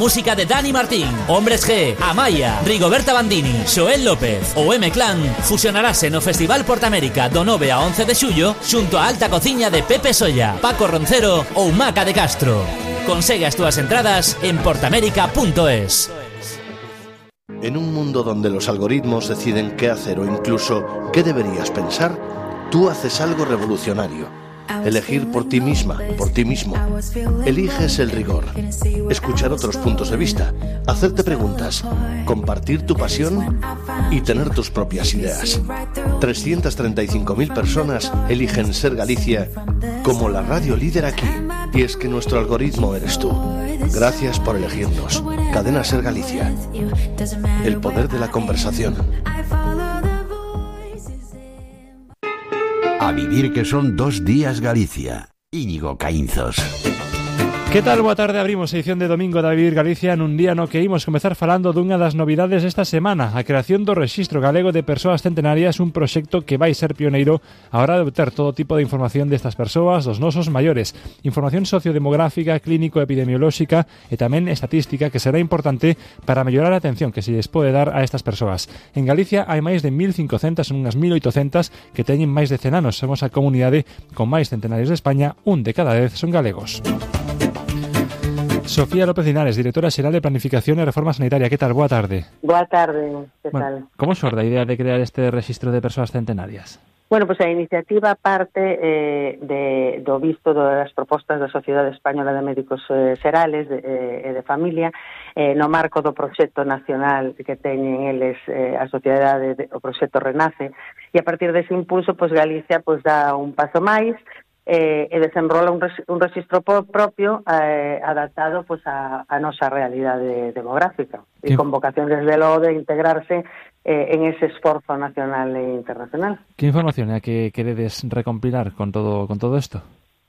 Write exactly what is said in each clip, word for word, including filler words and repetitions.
música de Dani Martín, Hombres G, Amaya, Rigoberta Bandini, Xoel López ou M-Clan fusionarase no Festival Portamérica do nove a once de xullo xunto a alta cociña de Pepe Solla, Paco Roncero ou Maca de Castro. Consegue as túas entradas en portamérica punto es. En un mundo donde los algoritmos deciden qué hacer o incluso qué deberías pensar, tú haces algo revolucionario. Elegir por ti misma, por ti mismo. Eliges el rigor. Escuchar otros puntos de vista. Hacerte preguntas. Compartir tu pasión y tener tus propias ideas. trescientas treinta y cinco mil personas eligen Ser Galicia como la radio líder aquí. Y es que nuestro algoritmo eres tú. Gracias por elegirnos. Cadena Ser Galicia. El poder de la conversación. A vivir que son dos días Galicia. Íñigo Caínzos. Que tal? Boa tarde, abrimos a edición de domingo da Vivir Galicia nun día no que imos comezar falando dunha das novidades esta semana, a creación do Rexistro Galego de Persoas Centenarias, un proxecto que vai ser pioneiro a hora de obter todo tipo de información destas persoas, dos nosos maiores, información sociodemográfica, clínico-epidemiolóxica e tamén estatística que será importante para mellorar a atención que se lles pode dar a estas persoas. En Galicia hai máis de mil cincocentas, unhas mil oitocentas que teñen máis de cen anos. Somos a comunidade con máis centenarios de España, un de cada dez son galegos. Sofía López Linares, directora xeral de Planificación e Reforma Sanitaria. Que tal? Boa tarde. Boa tarde, que bueno, tal? Como xorde a idea de crear este rexistro de persoas centenarias? Bueno, pois pues a iniciativa parte eh, de, do visto das propostas da Sociedade Española de Médicos eh, Xerales e eh, de Familia eh, no marco do proxecto nacional que teñen eles eh, a Sociedade, de, o proxecto Renace, e a partir dese impulso, pois pues, Galicia pois, dá un paso máis eh, e desenrola un, res, un registro propio eh, adaptado pues, a, a nosa realidade demográfica e con vocación desde logo de integrarse eh, en ese esforzo nacional e internacional. Que información é a que queredes recompilar con todo con todo isto?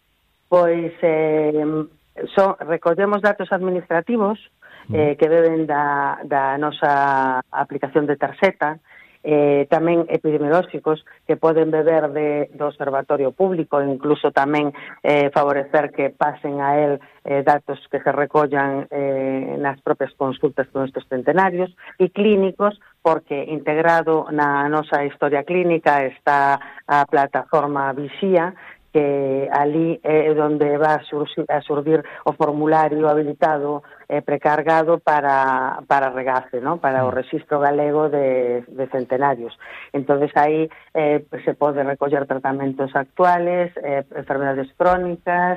Pois eh, so, recollemos datos administrativos eh, que beben da, da nosa aplicación de tarxeta, Eh, tamén epidemiolóxicos que poden beber de, do observatorio público e incluso tamén eh, favorecer que pasen a él eh, datos que se recollan eh, nas propias consultas con estes centenarios, e clínicos porque integrado na nosa historia clínica está a plataforma Vixía, que ali é onde va a surgir, a surgir o formulario habilitado eh, precargado para, para regace, ¿no? Para o Rexistro Galego de, de Centenarios. Entonces aí eh, se pode recoller tratamentos actuales, eh, enfermedades crónicas,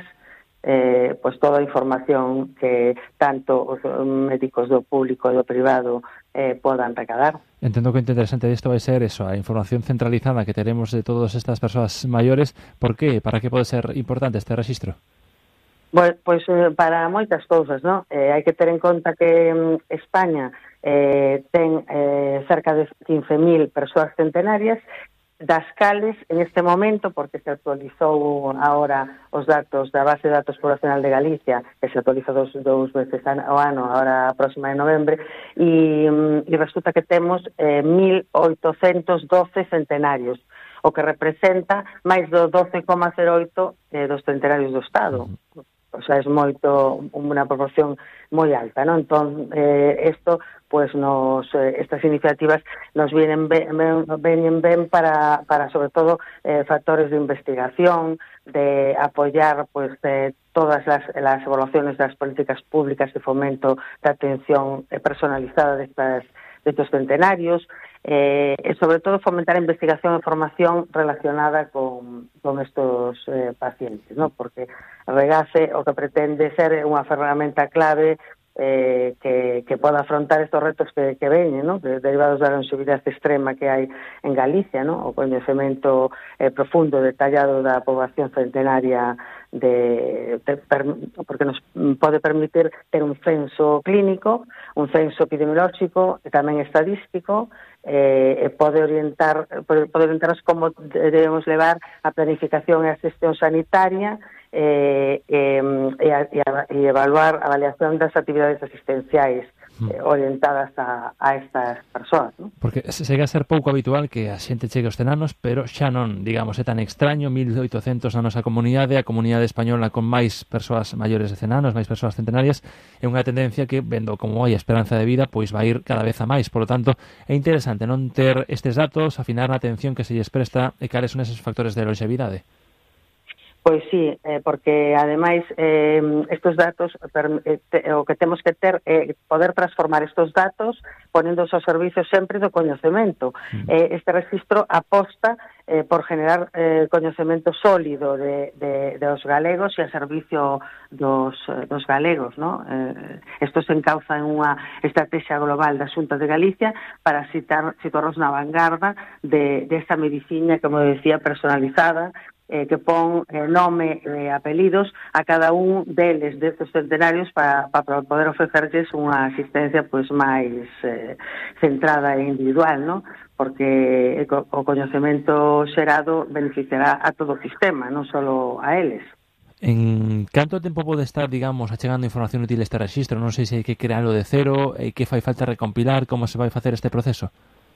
eh, pues toda a información que tanto os médicos do público e do privado eh, podan recadar. Entendo que o interesante disto vai ser eso, a información centralizada que teremos de todas estas persoas maiores. Por que? Para que pode ser importante este rexistro? Pois, pois eh, para moitas cousas, ¿no? Eh, hai que ter en conta que mm, España eh, ten eh, cerca de quince mil persoas centenarias, das cales, en este momento, porque se actualizou agora os datos da base de datos poblacional de Galicia, que se actualiza dos, dos veces ao ano, agora a próxima de novembre, e, e resulta que temos eh, mil oitocentos doce centenarios, o que representa máis do doce coma cero oito eh, dos centenarios do Estado. O sea, é moito, unha proporción moi alta, ¿no? Entón, eh, esto, pues, nos, eh, estas iniciativas nos vienen ben, ben, ben para, para, sobre todo, eh, factores de investigación, de apoyar, pues, eh, todas las, las evaluaciones das políticas públicas de fomento de atención personalizada de estas de estos centenarios, eh, e sobre todo fomentar a investigación e formación relacionada con, con estos eh, pacientes, ¿no? Porque Regace o que pretende ser unha ferramenta clave eh, que, que poda afrontar estos retos que, que veñen, ¿no? De, derivados da longevidade extrema que hai en Galicia, ¿no? O coñecemento eh, profundo, detallado da poboación centenaria de, de, porque nos pode permitir ter un censo clínico, un censo epidemiolóxico e tamén estadístico, eh, e pode orientar pode, pode orientarnos como debemos levar a planificación e a xestión sanitaria eh, eh, e, a, e, a, e evaluar a avaliación das actividades asistenciais eh, orientadas a, a estas persoas, ¿no? Porque segue a ser pouco habitual que a xente chegue aos cenanos, pero xa non, digamos, é tan extraño, mil oitocentos na nosa comunidade, a comunidade española con máis persoas maiores de cen anos, máis persoas centenarias, é unha tendencia que, vendo como hai a esperanza de vida, pois vai ir cada vez a máis. Por lo tanto, é interesante non ter estes datos, afinar na atención que se lles presta e cales son eses factores de longevidade. Pois sí, eh, porque ademais eh, estes datos eh, te, o que temos que ter é eh, poder transformar estes datos ponendo ao servicio sempre do coñecemento. Mm. Eh, este registro aposta eh, por generar eh, coñecemento sólido de, de, de os galegos e a servicio dos, dos galegos, ¿no? Eh, isto se encauza en unha estrategia global da Xunta de Galicia para citar, situarnos na vanguarda de, de esta medicina, como decía, personalizada, Eh, que pon eh, nome e eh, apelidos a cada un deles destes centenarios para, para poder ofrecerlles unha asistencia pois máis eh, centrada e individual, ¿no? Porque o coñecemento xerado beneficiará a todo o sistema, non só a eles. En canto tempo pode estar, digamos, achegando información útil este rexistro? Non sei se hai que crearlo de cero, e que fai falta recompilar, como se vai facer este proceso?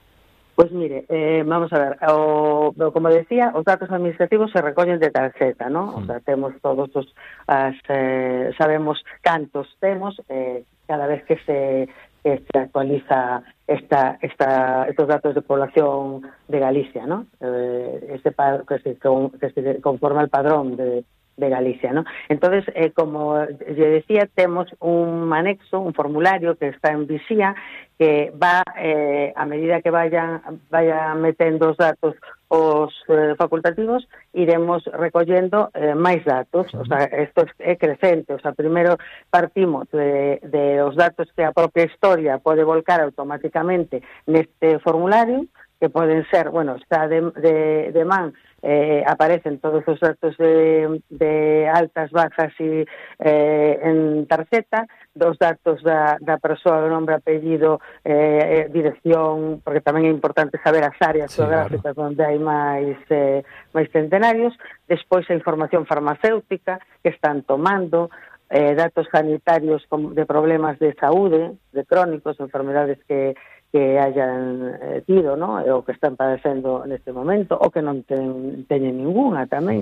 Pois mire, eh, vamos a ver, o, como decía, os datos administrativos se recollen de tarxeta, ¿no? O sea, temos todos os, as, eh, sabemos cantos temos, eh, cada vez que se, que se actualiza esta, esta, estos datos de población de Galicia, ¿no? Eh, este que se, que se conforma el padrón de de Galicia, ¿no? Entonces, eh, como yo decía, temos un anexo, un formulario que está en Vixía, que va, eh, a medida que vayan vaya metendo os datos os eh, facultativos, iremos recollendo eh, máis datos. O sea, isto é crecente. O sea, primeiro partimos de, de os datos que a propia historia pode volcar automáticamente neste formulario, que poden ser, bueno, está de, de, de man, eh, aparecen todos os datos de, de altas, bajas e eh, en tarxeta, dos datos da, da persoa, do nombre, apellido, eh, dirección, porque tamén é importante saber as áreas sí, geográficas claro, onde hai máis, eh, máis centenarios, despois a información farmacéutica que están tomando, eh, datos sanitarios de problemas de saúde, de crónicos, enfermedades que que hayan eh, tido, ¿no? O que están padecendo neste momento, o que non ten, teñen ninguna tamén,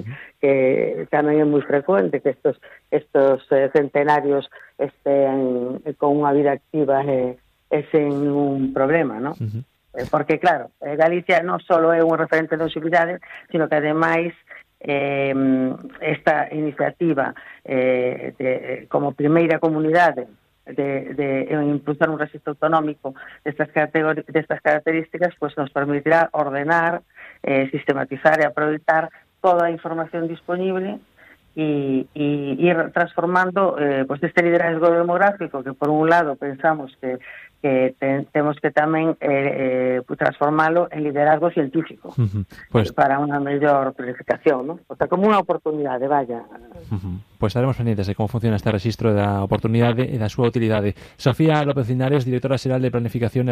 que tamén é moi frecuente que estos estos eh, centenarios estén eh, con unha vida activa e eh, sen ningún problema, ¿no? Uh-huh. Eh, porque, claro, eh, Galicia non só é un referente de longevidade, sino que, ademais, eh, esta iniciativa eh, de, como primeira comunidade de, de impulsar un registro autonómico destas, destas características, pues nos permitirá ordenar, eh, sistematizar e aproveitar toda a información disponible e, e ir transformando eh, pues este liderazgo demográfico que por un lado pensamos que que ten, temos que tamén eh, eh, transformalo en liderazgo científico uh-huh. pues, para unha mellor planificación, ¿no? O sea, como unha oportunidade, vaya. Uh-huh. Pois estaremos pendientes de como funciona este registro da oportunidade e da súa utilidade. Sofía López Linares, directora xeral de Planificación